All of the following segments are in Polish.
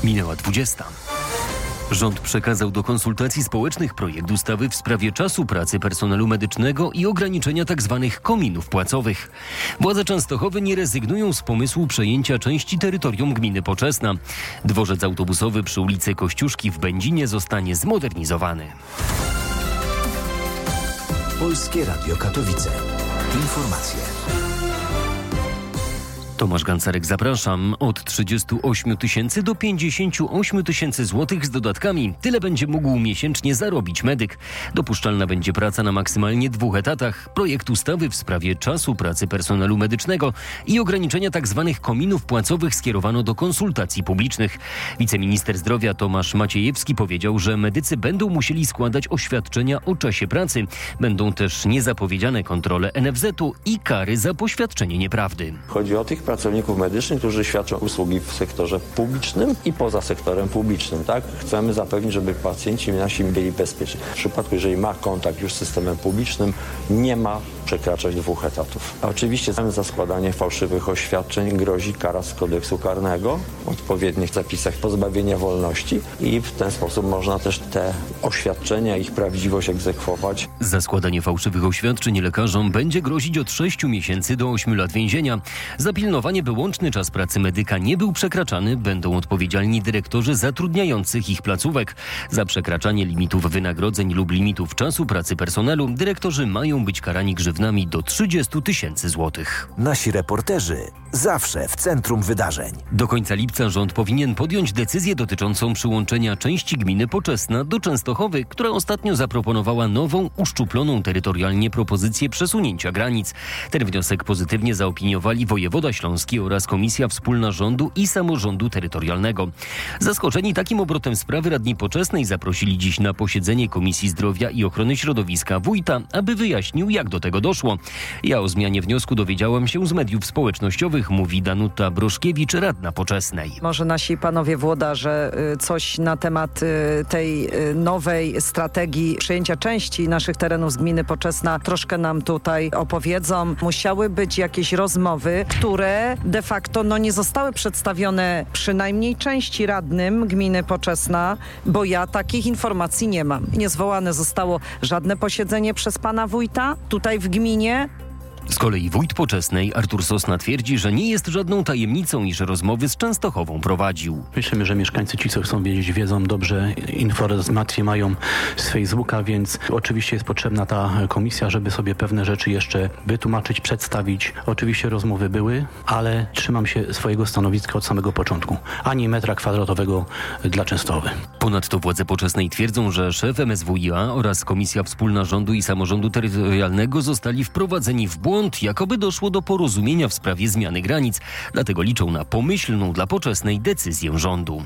Minęła 20. Rząd przekazał do konsultacji społecznych projekt ustawy w sprawie czasu pracy personelu medycznego i ograniczenia tzw. kominów płacowych. Władze Częstochowy nie rezygnują z pomysłu przejęcia części terytorium gminy Poczesna. Dworzec autobusowy przy ulicy Kościuszki w Będzinie zostanie zmodernizowany. Polskie Radio Katowice. Informacje. Tomasz Gancarek, zapraszam. Od 38 tysięcy do 58 tysięcy złotych z dodatkami. Tyle będzie mógł miesięcznie zarobić medyk. Dopuszczalna będzie praca na maksymalnie 2 etatach. Projekt ustawy w sprawie czasu pracy personelu medycznego i ograniczenia tzw. kominów płacowych skierowano do konsultacji publicznych. Wiceminister zdrowia Tomasz Maciejewski powiedział, że medycy będą musieli składać oświadczenia o czasie pracy. Będą też niezapowiedziane kontrole NFZ-u i kary za poświadczenie nieprawdy. Chodzi o tych pracowników medycznych, którzy świadczą usługi w sektorze publicznym i poza sektorem publicznym. Tak? Chcemy zapewnić, żeby pacjenci nasi byli bezpieczni. W przypadku, jeżeli ma kontakt już z systemem publicznym, nie ma przekraczać 2 etatów. A oczywiście za składanie fałszywych oświadczeń grozi kara z kodeksu karnego w odpowiednich zapisach pozbawienia wolności i w ten sposób można też te oświadczenia, ich prawdziwość egzekwować. Za składanie fałszywych oświadczeń lekarzom będzie grozić od 6 miesięcy do 8 lat więzienia. Za pilnowanie, by łączny czas pracy medyka nie był przekraczany, będą odpowiedzialni dyrektorzy zatrudniających ich placówek. Za przekraczanie limitów wynagrodzeń lub limitów czasu pracy personelu dyrektorzy mają być karani grzywnami do 30 tysięcy złotych. Nasi reporterzy zawsze w centrum wydarzeń. Do końca lipca rząd powinien podjąć decyzję dotyczącą przyłączenia części gminy Poczesna do Częstochowy, która ostatnio zaproponowała nową, uszczuploną terytorialnie propozycję przesunięcia granic. Ten wniosek pozytywnie zaopiniowali wojewoda śląski oraz Komisja Wspólna Rządu i Samorządu Terytorialnego. Zaskoczeni takim obrotem sprawy radni Poczesnej zaprosili dziś na posiedzenie Komisji Zdrowia i Ochrony Środowiska wójta, aby wyjaśnił, jak do tego doszło. Ja o zmianie wniosku dowiedziałam się z mediów społecznościowych, mówi Danuta Broszkiewicz, radna Poczesnej. Może nasi panowie włodarze coś na temat tej nowej strategii przejęcia części naszych terenów z gminy Poczesna troszkę nam tutaj opowiedzą. Musiały być jakieś rozmowy, które de facto nie zostały przedstawione przynajmniej części radnym gminy Poczesna, bo ja takich informacji nie mam. Nie zwołane zostało żadne posiedzenie przez pana wójta tutaj w gminie. Z kolei wójt Poczesnej Artur Sosna twierdzi, że nie jest żadną tajemnicą, iż rozmowy z Częstochową prowadził. Myślimy, że mieszkańcy ci, co chcą wiedzieć, wiedzą dobrze, informacje mają z Facebooka, więc oczywiście jest potrzebna ta komisja, żeby sobie pewne rzeczy jeszcze wytłumaczyć, przedstawić. Oczywiście rozmowy były, ale trzymam się swojego stanowiska od samego początku. Ani metra kwadratowego dla Częstochowy. Ponadto władze Poczesnej twierdzą, że szef MSWiA oraz Komisja Wspólna Rządu i Samorządu Terytorialnego zostali wprowadzeni w błąd, jakoby doszło do porozumienia w sprawie zmiany granic. Dlatego liczą na pomyślną dla Poczesnej decyzję rządu.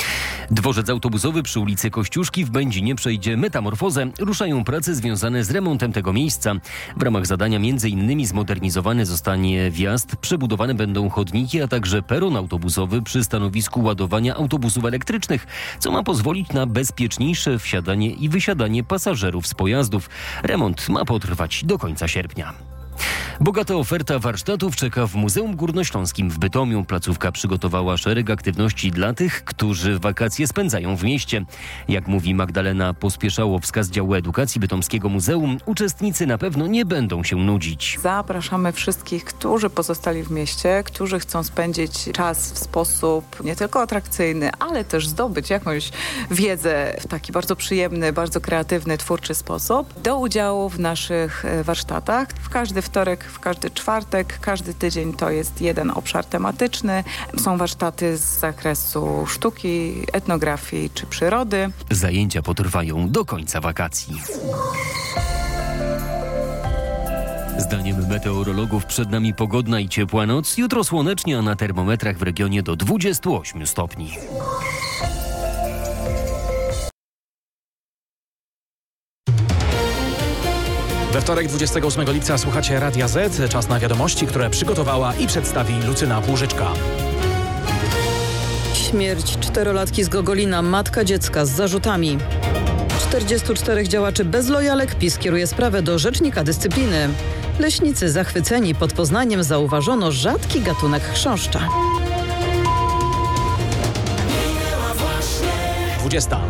Dworzec autobusowy przy ulicy Kościuszki w Będzinie przejdzie metamorfozę. Ruszają prace związane z remontem tego miejsca. W ramach zadania m.in. zmodernizowany zostanie wjazd, przebudowane będą chodniki, a także peron autobusowy przy stanowisku ładowania autobusów elektrycznych, co ma pozwolić na bezpieczniejsze wsiadanie i wysiadanie pasażerów z pojazdów. Remont ma potrwać do końca sierpnia. Bogata oferta warsztatów czeka w Muzeum Górnośląskim w Bytomiu. Placówka przygotowała szereg aktywności dla tych, którzy wakacje spędzają w mieście. Jak mówi Magdalena Pospieszałowska z działu edukacji Bytomskiego Muzeum, uczestnicy na pewno nie będą się nudzić. Zapraszamy wszystkich, którzy pozostali w mieście, którzy chcą spędzić czas w sposób nie tylko atrakcyjny, ale też zdobyć jakąś wiedzę w taki bardzo przyjemny, bardzo kreatywny, twórczy sposób, do udziału w naszych warsztatach. W każdy wtorek, w każdy czwartek, każdy tydzień to jest jeden obszar tematyczny. Są warsztaty z zakresu sztuki, etnografii czy przyrody. Zajęcia potrwają do końca wakacji. Zdaniem meteorologów przed nami pogodna i ciepła noc. Jutro słonecznie, a na termometrach w regionie do 28 stopni. We wtorek 28 lipca słuchacie Radia Z. Czas na wiadomości, które przygotowała i przedstawi Lucyna Płużyczka. Śmierć 4-latki z Gogolina, matka dziecka z zarzutami. 44 działaczy bez lojalek. PiS kieruje sprawę do rzecznika dyscypliny. Leśnicy zachwyceni, pod Poznaniem zauważono rzadki gatunek chrząszcza. 20.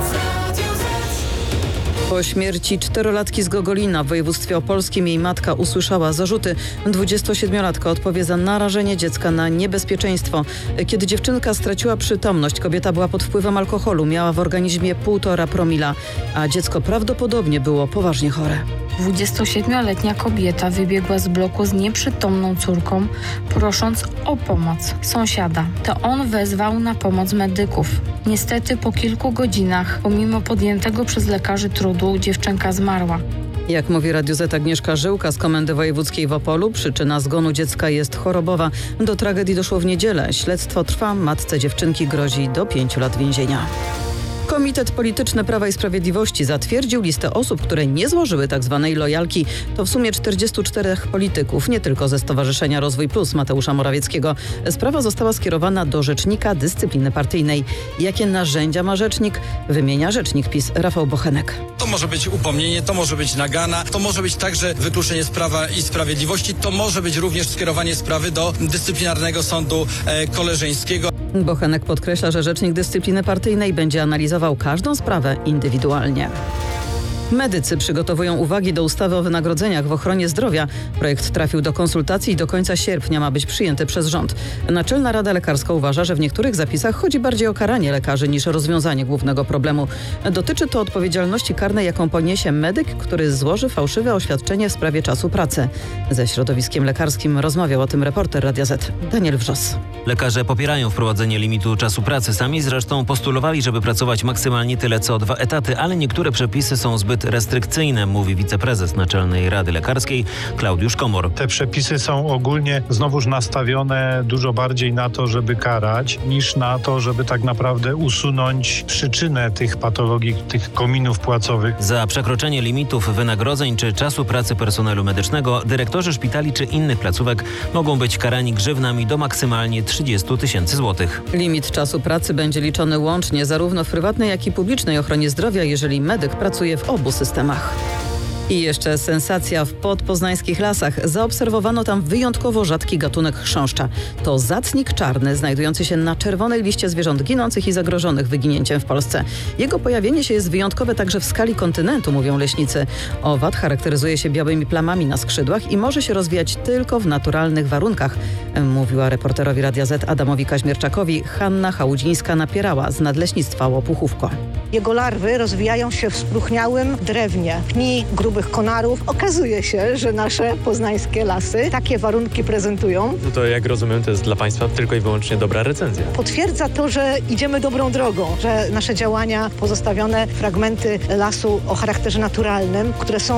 Po śmierci 4-latki z Gogolina w województwie opolskim jej matka usłyszała zarzuty. 27-latka odpowie za narażenie dziecka na niebezpieczeństwo. Kiedy dziewczynka straciła przytomność, kobieta była pod wpływem alkoholu, miała w organizmie 1,5 promila, a dziecko prawdopodobnie było poważnie chore. 27-letnia kobieta wybiegła z bloku z nieprzytomną córką, prosząc o pomoc sąsiada. To on wezwał na pomoc medyków. Niestety po kilku godzinach, pomimo podjętego przez lekarzy trudu, dziewczynka zmarła. Jak mówi Radio Z Agnieszka Żyłka z Komendy Wojewódzkiej w Opolu, przyczyna zgonu dziecka jest chorobowa. Do tragedii doszło w niedzielę. Śledztwo trwa, matce dziewczynki grozi do 5 lat więzienia. Komitet Polityczny Prawa i Sprawiedliwości zatwierdził listę osób, które nie złożyły tzw. lojalki. To w sumie 44 polityków, nie tylko ze Stowarzyszenia Rozwój Plus Mateusza Morawieckiego. Sprawa została skierowana do Rzecznika Dyscypliny Partyjnej. Jakie narzędzia ma rzecznik? Wymienia rzecznik PiS Rafał Bochenek. To może być upomnienie, to może być nagana, to może być także wykluczenie z Prawa i Sprawiedliwości, to może być również skierowanie sprawy do Dyscyplinarnego Sądu Koleżeńskiego. Bochenek podkreśla, że Rzecznik Dyscypliny Partyjnej będzie analizował każdą sprawę indywidualnie. Medycy przygotowują uwagi do ustawy o wynagrodzeniach w ochronie zdrowia. Projekt trafił do konsultacji i do końca sierpnia ma być przyjęty przez rząd. Naczelna Rada Lekarska uważa, że w niektórych zapisach chodzi bardziej o karanie lekarzy niż rozwiązanie głównego problemu. Dotyczy to odpowiedzialności karnej, jaką poniesie medyk, który złoży fałszywe oświadczenie w sprawie czasu pracy. Ze środowiskiem lekarskim rozmawiał o tym reporter Radia Z Daniel Wrzos. Lekarze popierają wprowadzenie limitu czasu pracy. Sami zresztą postulowali, żeby pracować maksymalnie tyle co 2 etaty, ale niektóre przepisy są zbyt restrykcyjne, mówi wiceprezes Naczelnej Rady Lekarskiej Klaudiusz Komor. Te przepisy są ogólnie znowuż nastawione dużo bardziej na to, żeby karać, niż na to, żeby tak naprawdę usunąć przyczynę tych patologii, tych kominów płacowych. Za przekroczenie limitów wynagrodzeń czy czasu pracy personelu medycznego dyrektorzy szpitali czy innych placówek mogą być karani grzywnami do maksymalnie 30 000 złotych. Limit czasu pracy będzie liczony łącznie zarówno w prywatnej, jak i publicznej ochronie zdrowia, jeżeli medyk pracuje w obu systemach. I jeszcze sensacja w podpoznańskich lasach. Zaobserwowano tam wyjątkowo rzadki gatunek chrząszcza. To zacnik czarny, znajdujący się na czerwonej liście zwierząt ginących i zagrożonych wyginięciem w Polsce. Jego pojawienie się jest wyjątkowe także w skali kontynentu, mówią leśnicy. Owad charakteryzuje się białymi plamami na skrzydłach i może się rozwijać tylko w naturalnych warunkach, mówiła reporterowi Radia Z Adamowi Kaźmierczakowi Hanna Chałudzińska-Napierała z Nadleśnictwa Łopuchówko. Jego larwy rozwijają się w spróchniałym drewnie, pni grubych konarów. Okazuje się, że nasze poznańskie lasy takie warunki prezentują. To jak rozumiem, to jest dla Państwa tylko i wyłącznie dobra recenzja. Potwierdza to, że idziemy dobrą drogą, że nasze działania, pozostawione fragmenty lasu o charakterze naturalnym, które są